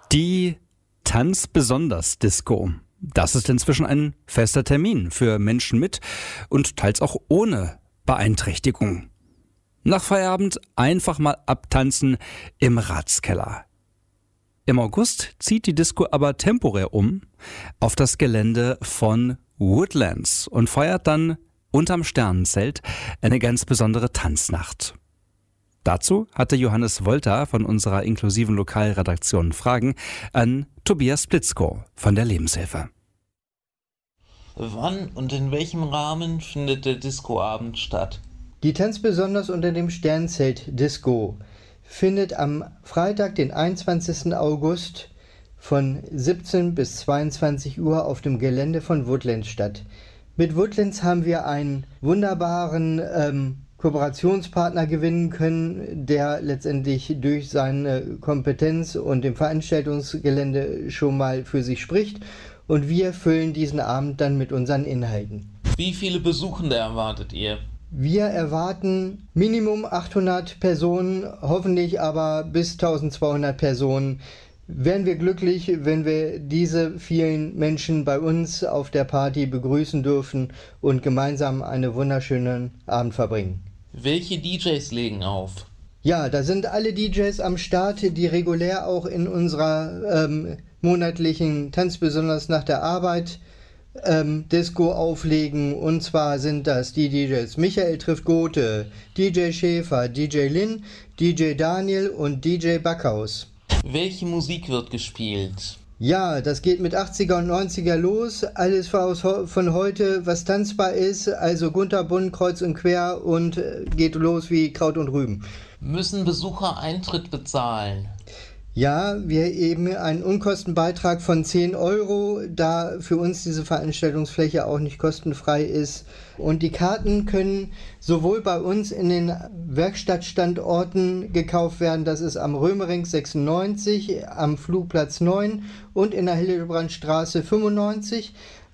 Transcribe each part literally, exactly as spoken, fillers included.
Die Tanzbesonders-Disco. Das ist inzwischen ein fester Termin für Menschen mit und teils auch ohne Beeinträchtigung. Nach Feierabend einfach mal abtanzen im Ratskeller. Im August zieht die Disco aber temporär um auf das Gelände von Woodlands und feiert dann unterm Sternenzelt eine ganz besondere Tanznacht. Dazu hatte Johannes Wolter von unserer inklusiven Lokalredaktion Fragen an Tobias Blitzko von der Lebenshilfe. Wann und in welchem Rahmen findet der Discoabend statt? Die Tanzbesonders unter dem Sternzelt Disco findet am Freitag, den einundzwanzigsten August von siebzehn bis zweiundzwanzig Uhr auf dem Gelände von Woodlands statt. Mit Woodlands haben wir einen wunderbaren ähm, Kooperationspartner gewinnen können, der letztendlich durch seine Kompetenz und dem Veranstaltungsgelände schon mal für sich spricht. Und wir füllen diesen Abend dann mit unseren Inhalten. Wie viele Besuchende erwartet ihr? Wir erwarten Minimum achthundert Personen, hoffentlich aber bis eintausendzweihundert Personen. Wären wir glücklich, wenn wir diese vielen Menschen bei uns auf der Party begrüßen dürfen und gemeinsam einen wunderschönen Abend verbringen. Welche D Js legen auf? Ja, da sind alle D Js am Start, die regulär auch in unserer ähm, monatlichen Tanzbesonders nach der Arbeit ähm, Disco auflegen. Und zwar sind das die D Js Michael trifft Gothe, D J Schäfer, D J Lin, D J Daniel und D J Backhaus. Welche Musik wird gespielt? Ja, das geht mit achtziger und neunziger los. Alles von heute, was tanzbar ist. Also kunterbunt, kreuz und quer und geht los wie Kraut und Rüben. Müssen Besucher Eintritt bezahlen? Ja, wir eben einen Unkostenbeitrag von zehn Euro, da für uns diese Veranstaltungsfläche auch nicht kostenfrei ist. Und die Karten können sowohl bei uns in den Werkstattstandorten gekauft werden, das ist am Römering sechsundneunzig, am Flugplatz neun und in der Hildebrandstraße fünfundneunzig.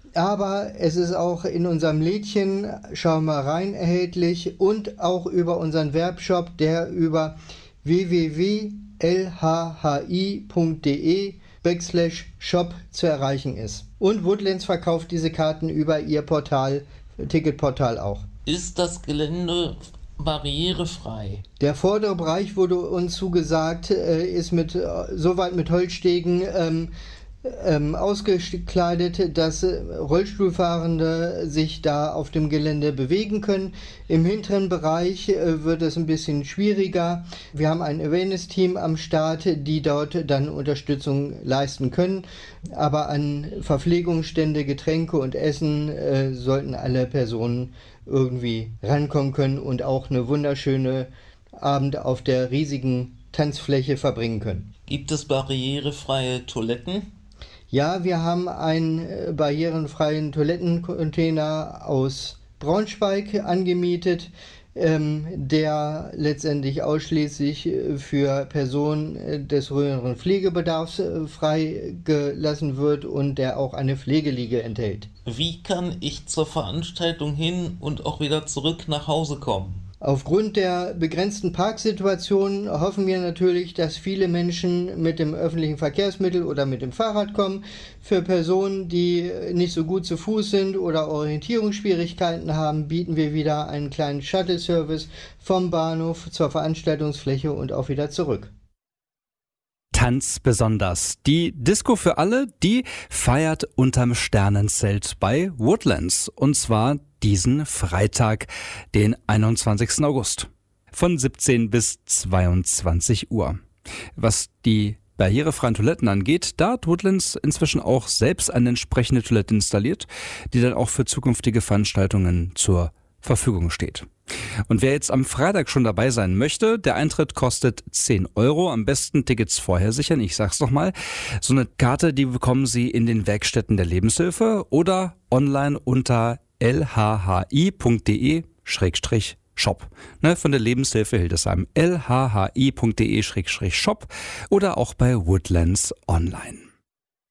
Aber es ist auch in unserem Lädchen Schau mal rein erhältlich und auch über unseren Webshop, der über w w w punkt l h h i punkt d e backslash shop zu erreichen ist. Und Woodlands verkauft diese Karten über ihr Portal, Ticketportal auch. Ist das Gelände barrierefrei? Der vordere Bereich wurde uns zugesagt, äh, ist mit, äh, soweit mit Holzstegen ähm, ähm, ausgekleidet, dass äh, Rollstuhlfahrende sich da auf dem Gelände bewegen können. Im hinteren Bereich äh, wird es ein bisschen schwieriger. Wir haben ein Awareness-Team am Start, die dort dann Unterstützung leisten können. Aber an Verpflegungsstände, Getränke und Essen äh, sollten alle Personen irgendwie rankommen können und auch eine wunderschöne Abend auf der riesigen Tanzfläche verbringen können. Gibt es barrierefreie Toiletten? Ja, wir haben einen barrierenfreien Toilettencontainer aus Braunschweig angemietet, ähm, der letztendlich ausschließlich für Personen des höheren Pflegebedarfs freigelassen wird und der auch eine Pflegeliege enthält. Wie kann ich zur Veranstaltung hin und auch wieder zurück nach Hause kommen? Aufgrund der begrenzten Parksituation hoffen wir natürlich, dass viele Menschen mit dem öffentlichen Verkehrsmittel oder mit dem Fahrrad kommen. Für Personen, die nicht so gut zu Fuß sind oder Orientierungsschwierigkeiten haben, bieten wir wieder einen kleinen Shuttle-Service vom Bahnhof zur Veranstaltungsfläche und auch wieder zurück. Tanzbesonders. Die Disco für alle, die feiert unterm Sternenzelt bei Woodlands. Und zwar diesen Freitag, den einundzwanzigsten August. Von siebzehn bis zweiundzwanzig Uhr. Was die barrierefreien Toiletten angeht, da hat Woodlands inzwischen auch selbst eine entsprechende Toilette installiert, die dann auch für zukünftige Veranstaltungen zur Verfügung steht. Und wer jetzt am Freitag schon dabei sein möchte, der Eintritt kostet zehn Euro. Am besten Tickets vorher sichern, ich sag's nochmal. So eine Karte, die bekommen Sie in den Werkstätten der Lebenshilfe oder online unter l h h i punkt d e schrägstrich shop. Ne, von der Lebenshilfe Hildesheim. l h h i punkt d e schrägstrich shop oder auch bei Woodlands online.